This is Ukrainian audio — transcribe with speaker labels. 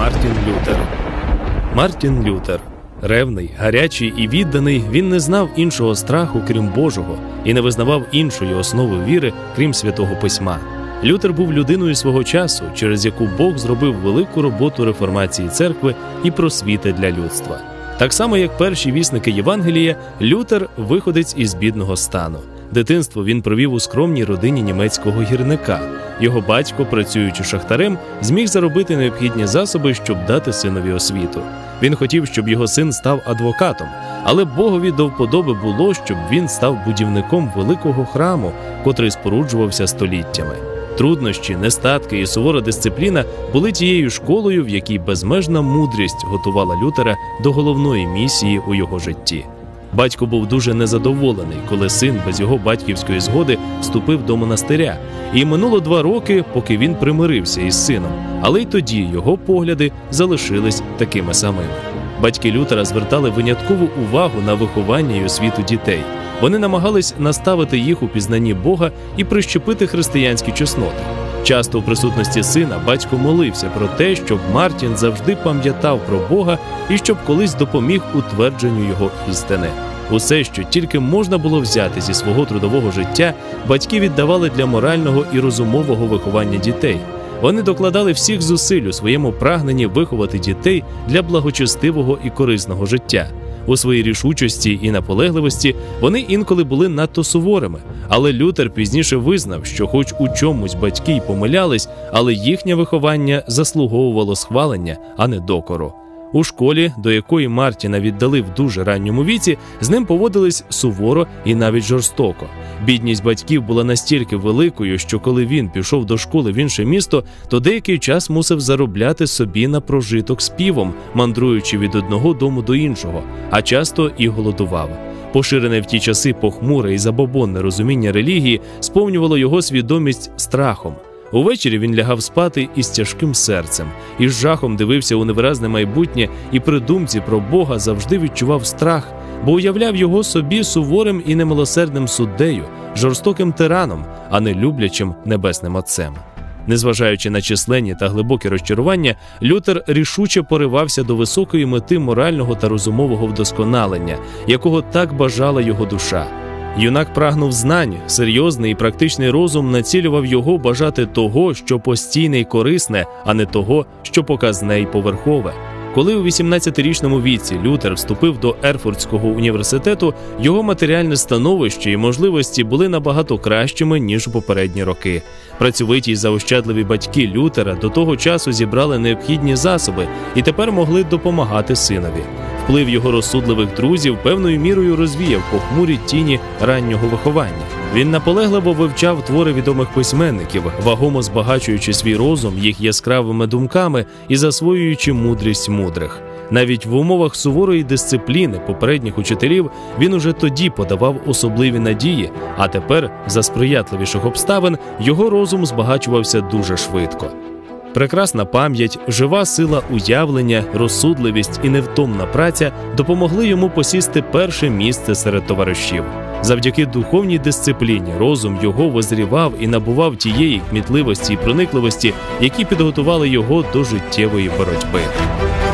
Speaker 1: Мартін Лютер. Мартін Лютер. Ревний, гарячий і відданий, він не знав іншого страху, крім Божого, і не визнавав іншої основи віри, крім Святого Письма. Лютер був людиною свого часу, через яку Бог зробив велику роботу реформації церкви і просвіти для людства. Так само, як перші вісники Євангелія, Лютер – виходець із бідного стану. Дитинство він провів у скромній родині німецького гірника. Його батько, працюючи шахтарем, зміг заробити необхідні засоби, щоб дати синові освіту. Він хотів, щоб його син став адвокатом, але Богові до вподоби було, щоб він став будівником великого храму, котрий споруджувався століттями. Труднощі, нестатки і сувора дисципліна були тією школою, в якій безмежна мудрість готувала Лютера до головної місії у його житті. Батько був дуже незадоволений, коли син без його батьківської згоди вступив до монастиря, і минуло 2 роки, поки він примирився із сином, але й тоді його погляди залишились такими самими. Батьки Лютера звертали виняткову увагу на виховання й освіту дітей. Вони намагались наставити їх у пізнанні Бога і прищепити християнські чесноти. Часто у присутності сина батько молився про те, щоб Мартін завжди пам'ятав про Бога і щоб колись допоміг утвердженню його істини. Усе, що тільки можна було взяти зі свого трудового життя, батьки віддавали для морального і розумового виховання дітей. Вони докладали всіх зусиль у своєму прагненні виховати дітей для благочестивого і корисного життя. У своїй рішучості і наполегливості вони інколи були надто суворими, але Лютер пізніше визнав, що хоч у чомусь батьки й помилялись, але їхнє виховання заслуговувало схвалення, а не докору. У школі, до якої Мартіна віддали в дуже ранньому віці, з ним поводились суворо і навіть жорстоко. Бідність батьків була настільки великою, що коли він пішов до школи в інше місто, то деякий час мусив заробляти собі на прожиток співом, мандруючи від одного дому до іншого, а часто і голодував. Поширене в ті часи похмуре і забобонне розуміння релігії сповнювало його свідомість страхом. Увечері він лягав спати із тяжким серцем, і з жахом дивився у невиразне майбутнє і при думці про Бога завжди відчував страх, бо уявляв його собі суворим і немилосердним суддею, жорстоким тираном, а не люблячим небесним Отцем. Незважаючи на численні та глибокі розчарування, Лютер рішуче поривався до високої мети морального та розумового вдосконалення, якого так бажала його душа. Юнак прагнув знань, серйозний і практичний розум націлював його бажати того, що постійне й корисне, а не того, що показне й поверхове. Коли у 18-річному віці Лютер вступив до Ерфуртського університету, його матеріальне становище і можливості були набагато кращими, ніж у попередні роки. Працьовиті й заощадливі батьки Лютера до того часу зібрали необхідні засоби і тепер могли допомагати синові. Вплив його розсудливих друзів певною мірою розвіяв похмурі тіні раннього виховання. Він наполегливо вивчав твори відомих письменників, вагомо збагачуючи свій розум їх яскравими думками і засвоюючи мудрість мудрих. Навіть в умовах суворої дисципліни попередніх учителів він уже тоді подавав особливі надії, а тепер, за сприятливіших обставин, його розум збагачувався дуже швидко. Прекрасна пам'ять, жива сила уявлення, розсудливість і невтомна праця допомогли йому посісти перше місце серед товаришів. Завдяки духовній дисципліні розум його визрівав і набував тієї кмітливості і проникливості, які підготували його до життєвої боротьби.